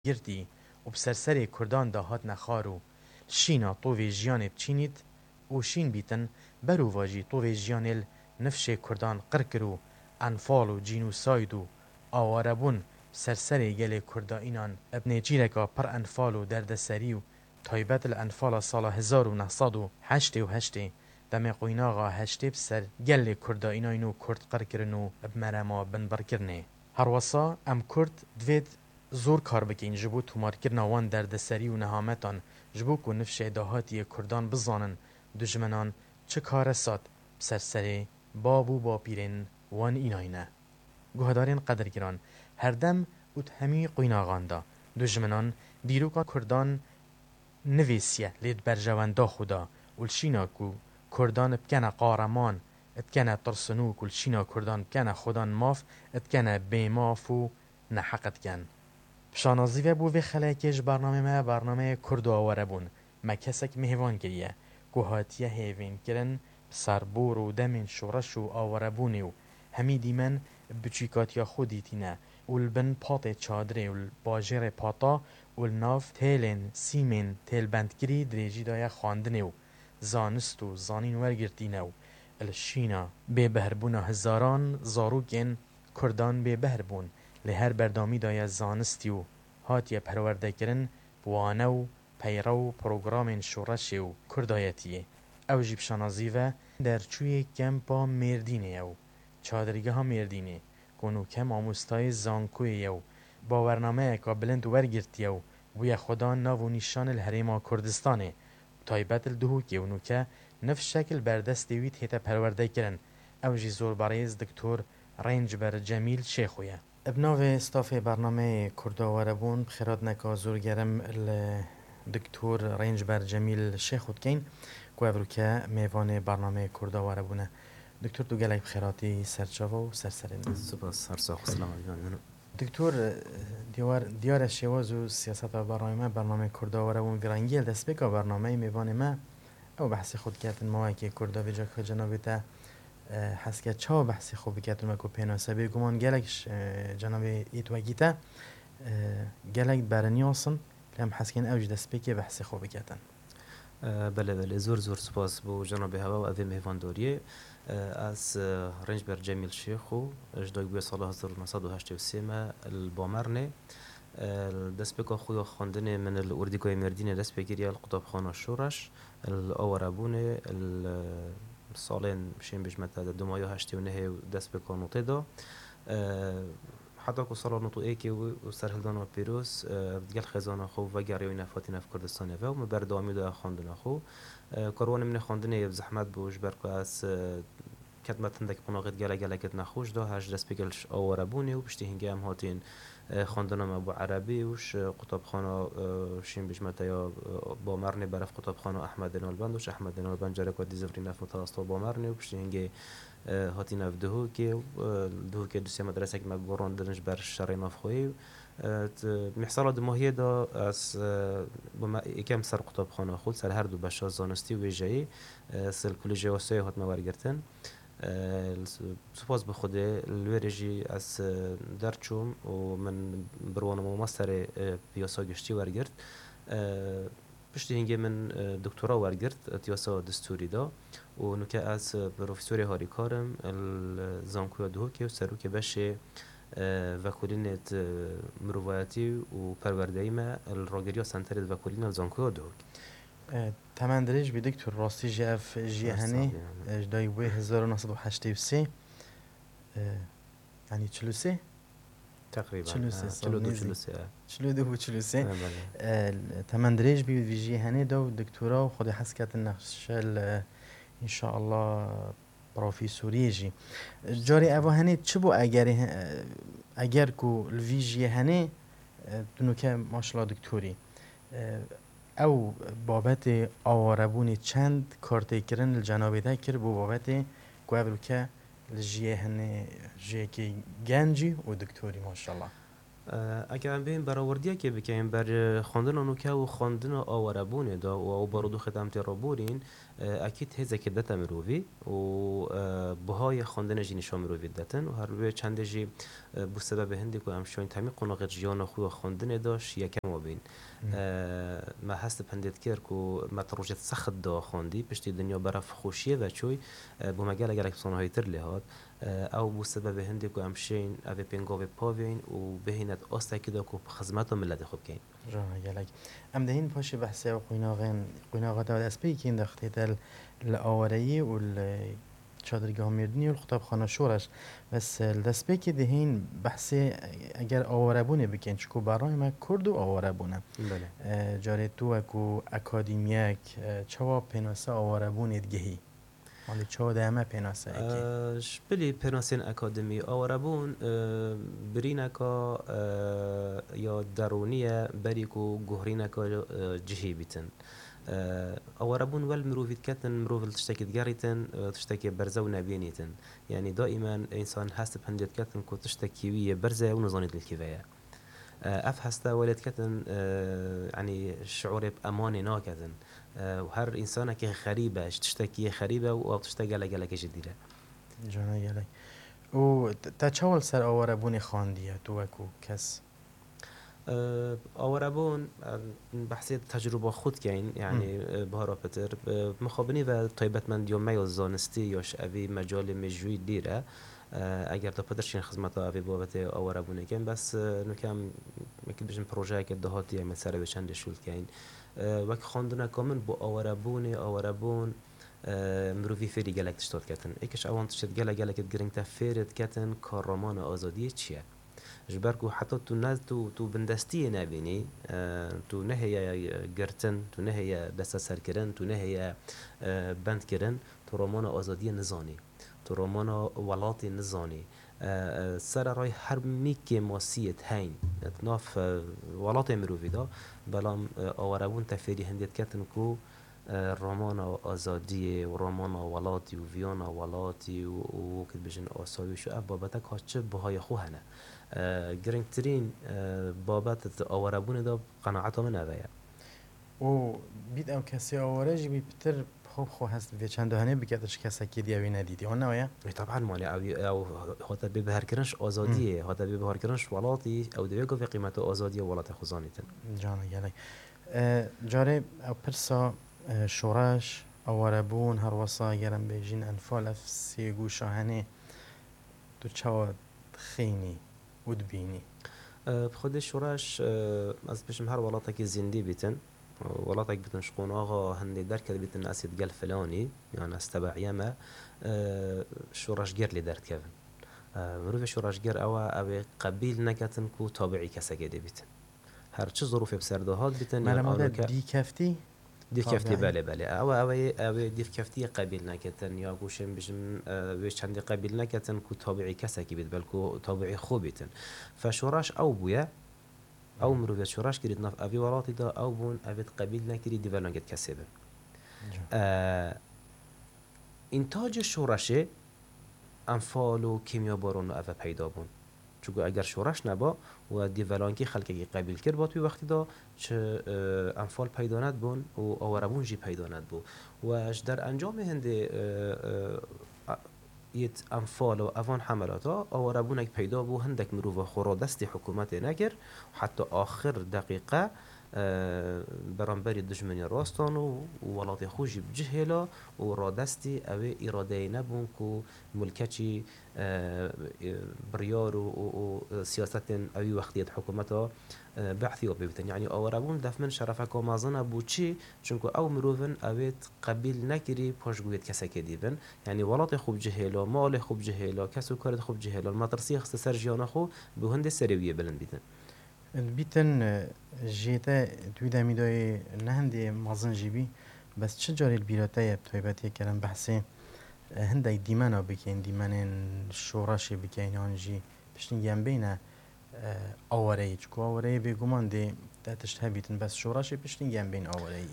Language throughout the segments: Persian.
گرتی و بسرسری کردان داهات نخارو شینا طوی جیان بچینید و شین بیتن برو واجی طوی جیانل نفش کردان قرکرو انفال و جینوساید و آواربون سرسری گل کردا اینان ابن جیرکا پر انفال و دردسری و تایبت الانفال سال 1908 دم قویناغا هشتی بسر گل کردا ایناینو کرد قرکرنو بمرما بنبرکرنه هر وسا ام کرد دوید زور کار بکین جبو تومارکرنا وان دردسری و نهامتان جبو کو نفش داهاتی کردان بزانن دجمنان چه کار ساد بسرسری بابو با پیرین وان ایناینه گوهدارین قدرگران هر دم اوت همی قویناغاندا دجمنان دیروکا کردان نویسیه لید برجواندا خدا ولشینا کو کردان بکنه قارمان اتکنه ترسنو کلشینا کردان بکنه خودان ماف اتکنه بیماف و نحقت کن بشانازی و بو خلاکش برنامه کرد و آواره بون ما کسک مهوان کریه گوهاتیه هیوین کرن سربور و دمین شورش و آواره بونی و همی دیمن بچیکاتیا خودی تینه والبن پاط چادره والباجر پاطا والناف تیلن سیمن تیل بندگری دریجی دایا خواندنه و زانست و زانین ورگرتینه و الشینا به بهربونا هزاران زاروگین کردان به بهربون لهر بردامی دایا زانستی و هاتیه پرورده کرن بوانه و پیرو و پروگرام شورش و کردایتیه او جیب شانازی و در چوی کمپا مردینه او چادرگه ها مردینه کنو کم آموستای زانکوی یو با برنامه که بلند ورگرتی یو وی خدا ناو و نشان الحریم کردستانه تایبت الدهو که اونو که نفس شکل بردست وید هیتا پرورده کرن او جی زور باریز دکتور رنج بر جمیل شیخویه ابناو استاف برنامه کرداواره بون بخیرات نکا زور گرم دکتور رنج بر جمیل شیخود کین که او که میوان برنامه کرداواره بونه دکتور دو گلک بخیراتی سرچاوه و سرسرین سپاس هر ساخ سلام علیکم دکتور دیار شواز و سیاست برنامه کرداواره بون ویرانگیل دست بکا برنامه میوان ما او بحث خود کردن ما که کردا و جاکا جنابی تا حس که چه بحثی خوب کردن و کوپیناسبی گمان گلکش جنابی ایت و گیتا گلک برنیاسن لام حس کن اوج دست بکی بحثی خوب کردن بله زور سپاس بو جناب هوا و اوی مهوانداریه از رنج بر جمیل شیخو اجدای بوی سال 1983 البامرنه دست بکا خویا خواندن من الاردیکای مردین دست بگیری القطاب خانه شورش الاورابونه سالین بشین بجمت دو ماهی 89 دست بکا نوته دا حتی که سال نوتو ایکی و سرهلدان و پیروز دیگل خزانه خو و گریوی نفاتی نف کردستانی و مبردامی دا خواندن خو کاروان من خواندن زحمت بوش برکو از کدمتن دک مناقض گله کت نخوش دا هج دست بگلش آورابونی و بشتی هنگی هم هاتین خواندن ما با عربی وش قطبخانه شین بجمت یا با مرنی برف قطبخانه احمد نالبند وش احمد نالبند جرک و دیزفری نف متوسط با مرنی و بشتی هنگی هاتین اف دهو که دوستی مدرسه که مگوران درنج بر شرای نافخوی محصول دماهی دا از یکم سر قطبخانه خود سر هر دو بشه زانستی و جایی سر کلیجی واسه هات مورگرتن سپاس به خود الورجی از درچوم و من بروانم ماستر پیاسا گشتی ورگرد پشتی هنگی من دکترا ورگرد تیاسا دستوری دا و نوکه از پروفیسوری هاری کارم زانکویا دهو که سرو که بشه وکولینت مروایتی و پروردهی ما الراگریا سنتر وکولین زانکویا دهو تمام درج بی دکتر راستی جاف جیهنی اجدای بوی 1983 یعنی 43 تقریبا 42 تمام درج بی جیهنی دو دکترا و خود حسکت نقشل ان شاء الله پروفیسوری جی جاری اوهنی چه بو اگر کو الویجی هنی دونو که ماشاءالله دکتوری او بابت آواربونی چند کارتی کرن الجنابی ده کر بو بابت گوهر که الجیه هنی جیه که گنجی و دکتوری ماشاءالله اگر هم بین برآوردی که بکنیم بر خواندن نوکه و خواندن آواربونه دا و بارودو خدمت تیرا بورین اکید هزه که دتا مروی و بهای خواندن جی نشان مروی دتن و هر روی چند جی بو سبب هندی که همشون تمی قناق جیان خو خواندن داش یکم و بین ما هست پندید کرد که متروجت سخت دا خواندی پشتی دنیا برف خوشیه و چوی بو مگل اگر اکسان های تر لحاد او بو سبب هندی که همشین اوی پینگاوی پاوین و بهینت آستا که دا که خدمت و ملت خوب کن جانا گلک ام دهین پاش بحثه و قویناغا دا اسپی که انداخته دل الآوارایی و چادرگاه میردنی و الخطاب خانه شورش بس الدسپی که دهین بحثه اگر آواربونه بکن چکو برای ما کرد و آواربونه بله جاره تو اکو اکادیمیک چوا پیناسه آواربونه دگهی مالی چوا دهمه پیناسه اکی بلی پناسین اکادمی آوربون برینکا یا درونیه بریکو گهرینکا جهی بیتن آوربون ول مروفيت كاتن مروف تشتكي تجاريتن تشتكي برزة ونبينيتن يعني دائما إنسان هست بهنديت كاتن كو تشتكي ويا برزة ونظانيت الكفاية اف هستا ولد كتن يعني شعور بأمان ناكتن وهر إنسانة كي خريبة تشتكي خريبة و تشتكي على جديدة جانا يلي و تا چاول سر آواربونی خواندیه تو اکو کس آوربون بحثی تجربه خود کن يعني بهارا پتر مخابنی و طیبت من دیوم میل زانستی یاش اوی مجال مجوی دیره اگر تا پدرشین خدمت اوی بابت آوربونه کن بس نکم مکی بجن پروژه که دهاتی مثلا به چند شول کن وقت خواندن کامن با آوربون مروفی فری گلک تشتاد کتن ایکش اوان تشتاد گلک گرنگ تا فیرت کتن کارمان آزادی چیه جبركو حتى تو بندستي نبيني تو نهي جرتن تو نهي دست سركرن تو نهي بند كرن تو رومان آزادی نزانی تو رومان ولات نزانی سر رای هر میک ماسیت هین ناف ولات مروفی دا بلام آوربون تفیری هندیت کتن کو رومان آزادی و رومان ولاتی و ویانا ولاتی و کد بجن آسایش و بابتک ها چه بهای خو هنه گرنگترین بابت آوربون دا قناعت من اوه و بید او کسی آواره جی بی پتر خوب خو هست و چند دهانه بکتش کسی که دیوی ندیدی هون نویا؟ طبعا مالی او هاتا ببهر کرنش آزادیه هاتا ببهر کرنش ولاتی او دویگو في قیمت آزادی ولات خوزانیتن جانا گلی جاره او پرسا شورش آواربون هر وصا گرم بیجین انفال اف سیگو شاهنه تو چوا خینی ودبینی بخود شورش از پیشم هر ولاتا زندی بیتن ولاتا بیتن شقون آقا هندی درکت بیتن اسید گل فلانی يعني استبعیه ما شورش گر لی درد کفن مروف شورش گر او قبیل نکتن کو تابعی کسا گده بیتن هر چه ظروفی بسرده هاد بیتن مرا ماده دی کفتی؟ ديف كفتي بله او ديف كفتي قبيل نكتن یا گوشم بجم ويش چندی قبيل نكتن كو تابعي كسا كي بيت بلكو تابعي خو بيتن فشوراش او بويا او مروفيت شوراش كريت ناف اوي وراتي دا او بون اويت قبيل نكري ديفلانجت كسبن انتاج شورشه انفال و کیمیا بارون اوه پیدا بون چون اگر شورش نبا و دیولانکی خلقی قبیل کرد با توی وقتی دا چه انفال پیدا ند بون و آوربون جی پیدا ند بو و در انجام هنده یت انفال و اوان حملاتا آوربون پیدا بو هندک مروف خورا دست حکومت نگر حتی آخر دقیقه برانبری دشمنی راستان و ولات خوشی بجهلا و رادستی اوه اراده نبون که ملکچی بریار و سیاست اوی وقتیت حکومتا بعثی و ببیتن یعنی آوربون دفمن شرفک و مازن بو چی چونکه او مروفن اویت قبیل نکری پاشگویت کسا که دیبن یعنی ولات خوب جهلا مال خوب جهلا کسو کارت خوب جهلا المطرسی خست سر جیانا خو به هنده سریویه بلند بیتن بیتن جیتا توی دمیدای نهندی مازن جیبی بس چه جاری البیراته طیبتی کردن بحثی هندی دیمانا بکن دیمان شوراشی بکن آنجی پشتین گم بینه آواره چکو آواره بگمان دی تشتها بیتن بس شوراشی پشتین گم بین آواره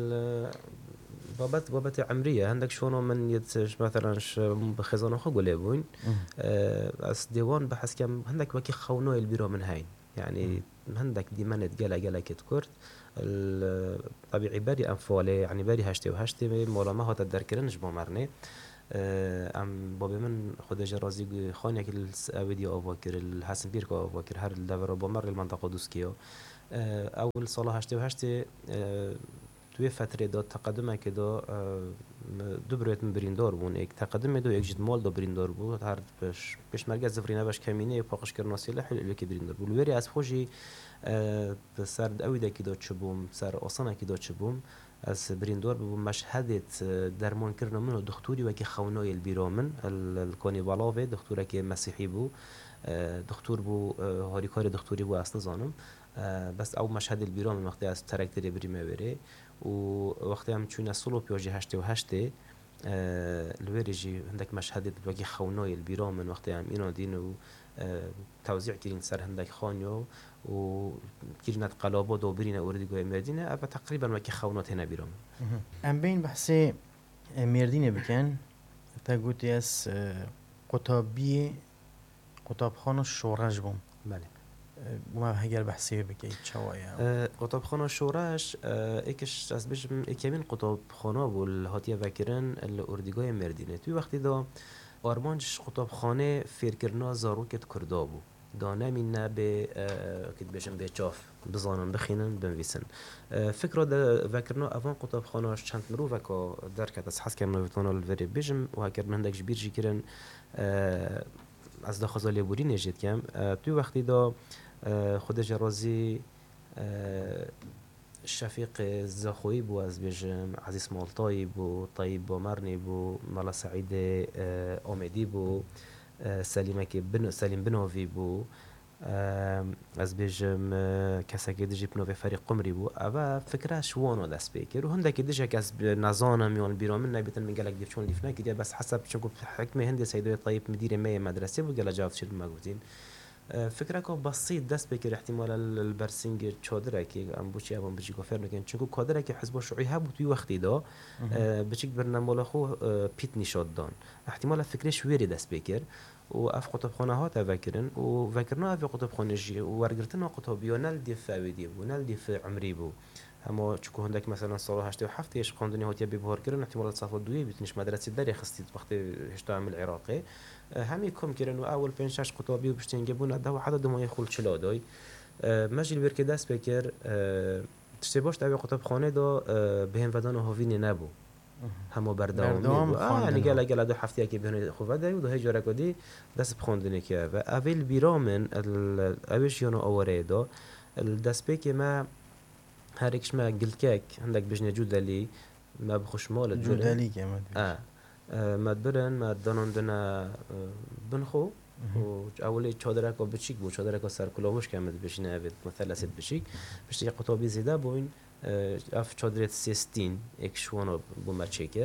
بابت عمرية عندك شونو من يتش مثلا بخزانة خو قولي بوين از ديوان بحس كم عندك وكي خونو البيرو من هاين يعني هندك ديمانت جلا كت كرت طبيعي بري أنفاله يعني بري هشتي مولا ما هات الدركرنش بامرنه ام بابي من خود جرازی خانه که السعودی آواکر الحسن بیر که آواکر هر دور بامر المنطقه دوسکیو اول سال هشته توی فتره داد تقدم که دا دو برایت من بریندار بون یک تقدم دو یک جد مال دا بریندار بود هر پیش مرکز زفرینه باش کمینه پاکش کردن سیله حل که بریندار بود وری از خوشی سرد اویده که دا چبوم سر آسانه که دا چبوم از بریندار بو مشهدت درمان کردن منو دکتوری و که خونای البیرامن الکانی بالاوه دکتوره که مسیحی بو دکتور بو هاریکار دکتوری بو اصلا زانم بس او مشهد البیرامن وقتی از ترکتری بریمه بره و وقتی هم چون سولو پیاجی هشته الویرجی هندک مشهد وکی خونای البیرامن وقتی هم اینا دین و توزیع کردن سر هندک خانیو و كيرنات قلابو دو برينا أورديغو مردينة أبا تقريبا وكي خونات هنا بيرام ام بين بحثي مردينة بكن تا قوتي اس قطابي قطابخانة شورج بوم بله وما هيجر بحثي بكي تشوايا قطابخانة شورج ايكش از بجم اكيمين قطابخانة والهاتية فاكرن الأورديغو مردينة توي وقتی دا آرمانش قطابخانه فيركرنا زاروكت كردابو دانه مینه به کد بشم به چاف بزانن بخینن بنویسن فکر ده وکرنا اوان قطب خانه‌اش چند مرو وکا درکت از حس کم نویتان الوری بجم و هکر من هندک جبیر جی کرن از دا خزالی بوری نجید کم توی وقتی دا خود جرازی شفیق زخوی بو از بجم عزیز مالتایی بو طیب بامرنی بو مالا سعید آمدی بو سلیم بنوی بو از بجم کسی که دیجی بنوی فریق قمری بو اما فکره شوانو دست بکر و هنده که دیجی که از نزانم یان بیرامن نبیتن من گلک دیفچون لیف نکرد بس حسب چون حکم هندی سیدوی طیب مدیر می مدرسه بو گل جواب شد مگوتین فكرة كو بسيط دست بكر احتمال البرسنج تشودرة كي ام بوشي ام بيجي كفر لكن چونكو كادرة كي حزب الشيوعي هبو توي وقتي دا بچيك برنامج خو بيت نشاد دان احتمال فكرش ويري دست بكر و اف قطبخانه ها تفكرن و فكرنا اف قطبخانه جي ورغرتنا قطبيونال دي فاويدي ونال دي في عمري بو اما چكو هندك مثلا صالح 87 ايش قاندني هوتيا بيبهار كرن احتمال صفو دوي بتنش مدرسه داري خستي وقت هشتا عمل العراقي همي كم كرن و اول 5 قطابي و بشتين جبونا ده عدد ما يخول چلاداي مجل بيرك دست بكر تشتباش تابع قطبخانه دا بهم ودان هاوین نبو همو برداومی يعني قال دو هفته که بهونه خوبه ده و دو هجاره کدی دست بخوندنه که و اول بیرامن اوش یانو آوره دا دست به که ما هر اكش ما قلت كاك عندك بجنة جودالي ما بخش مالت جودالي كمان ما تبرن ما دانوندنا بنخو و اولی چادرک و بچیک بود چادرک و سر کلاوش که آمد بشینه اوید مثلث بچیک بشتی قطابی زیده بوین اف چادرت سیستین اکشوانو بومر چکر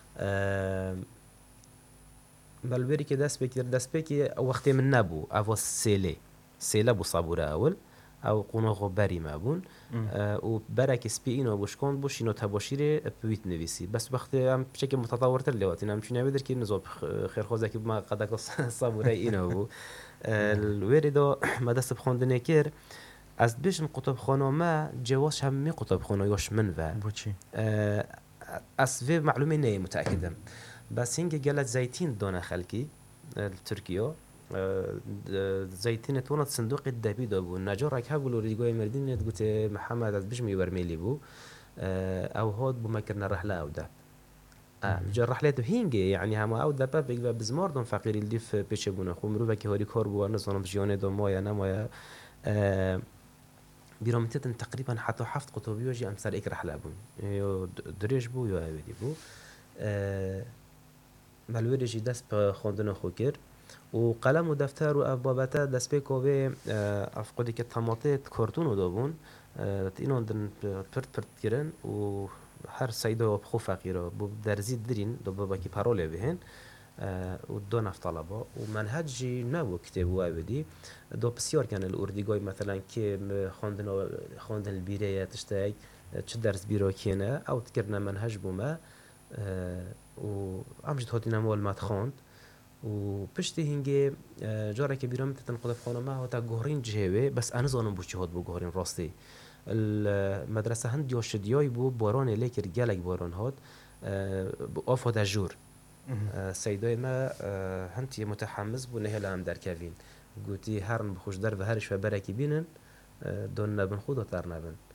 بلبری که دست بکی وقتی من نبو اوا سیله بو صابوره اول او قناغ بری مابون و برك سبي اینو بوشکند بوش اینو تباشیر بویت نویسی بس وقتی هم بشکل متطورتر لیواتی نمیشه نبیدر که نزاب خیرخوازه که ما قدک صابوره اینو بو الوریدا ما دست بخوندنه کر از بیشم قطبخانه ما جواز هم قطبخانه یاش من و بوچی از وی معلومه نه متأکدم بس هنگ گلت زیتین دانه خلکی ترکیه زيتين تونت صندوق الدبي دابو نجار هبو لو ريغوي مردين تقولت محمد از بجمي برميلي بو او هاد بو مكرنا رحله او ده جر رحلات هينجي يعني هما او دبا بيبقى بزمار دون فقير اللي في بيشبونه خو مرو بك هوري كار بو نظام جيونه دو مايا نمايا بيرامتن تقريبا حتى حفظ قطبي وجي امثال اك رحله بو يو دريج بو يو اويدي بو مالوريجي داس خوندن خوكر و قلم و دفتر و ابوابته دست به کوه افقدی که طماطت کارتون دابون اینو دن پرت کردن و هر سایده و بخو فقیره بو درزی درین دو بابا کی پاروله بهن و دو نفت طلبه و منهجی نبود کتاب و عبدی دو بسیار کن الاردیگای مثلا که خواندن البیره تشتای چه درس بیرا کینه او تکرنا منهج بومه و عمجد هاتینا مول مات خواند و پشتی هنگی جاره که بیرام تتن قدف خانه ما هتا گهرین جهوه بس انا زانم بو چی هات بو گهرین راستی المدرسه هند یا شدیای بو باران لیکر گلک باران هات آفاد جور سیدای ما هنتی متحمس بو نهل هم در کوین گوتی هرن بخوش در و هرش و برکی بینن دون نبن خود تر نبن